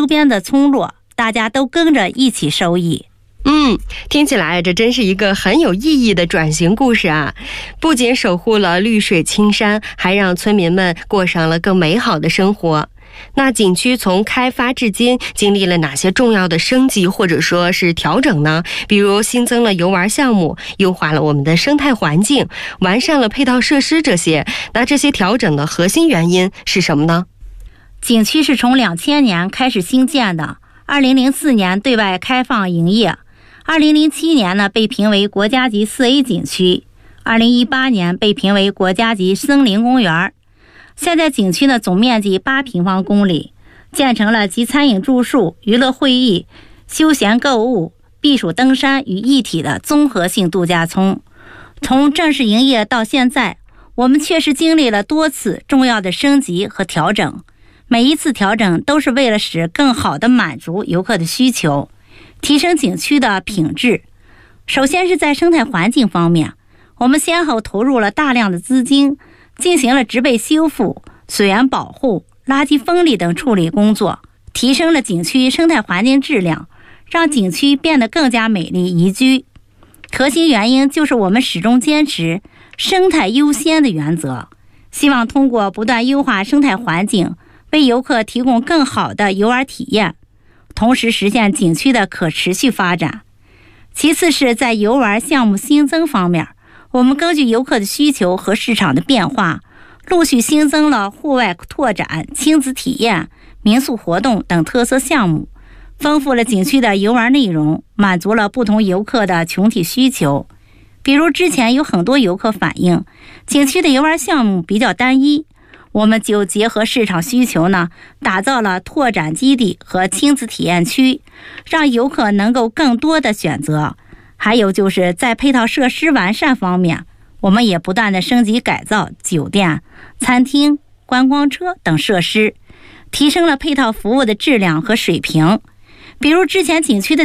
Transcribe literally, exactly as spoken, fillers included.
边的村落，大家都跟着一起受益。 嗯，听起来这真是一个很有意义的转型故事啊！不仅守护了绿水青山，还让村民们过上了更美好的生活。那景区从开发至今经历了哪些重要的升级或者说是调整呢？比如新增了游玩项目，优化了我们的生态环境，完善了配套设施这些。那这些调整的核心原因是什么呢？ 景区是从两千年开始兴建的，二零零四年对外开放营业，二零零七年呢被评为国家级 四 A 景区，二零一八年被评为国家级森林公园。现在景区的总面积八平方公里，建成了集餐饮住宿、娱乐会议、休闲购物、避暑登山于一体的综合性度假村。从正式营业到现在，我们确实经历了多次重要的升级和调整，每一次调整都是为了使更好地满足游客的需求，提升景区的品质。首先是在生态环境方面，我们先后投入了大量的资金，进行了植被修复、水源保护、垃圾分离等处理工作，提升了景区生态环境质量，让景区变得更加美丽宜居。核心原因就是我们始终坚持生态优先的原则，希望通过不断优化生态环境，为游客提供更好的游玩体验，同时实现景区的可持续发展。其次是在游玩项目新增方面，我们根据游客的需求和市场的变化，陆续新增了户外拓展、亲子体验、民宿活动等特色项目，丰富了景区的游玩内容，满足了不同游客的群体需求。比如之前有很多游客反映，景区的游玩项目比较单一，我们就结合市场需求呢，打造了拓展基地和亲子体验区，让游客能够更多的选择。还有就是在配套设施完善方面，我们也不断的升级改造酒店、餐厅、观光车等设施，提升了配套服务的质量和水平。比如之前景区的